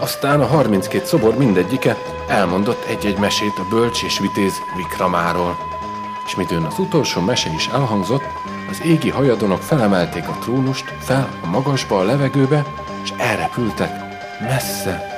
Aztán a 32 szobor mindegyike elmondott egy-egy mesét a bölcs és vitéz Vikramáról. És midőn az utolsó mese is elhangzott, az égi hajadonok felemelték a trónust fel a magasba a levegőbe, és elrepültek messze,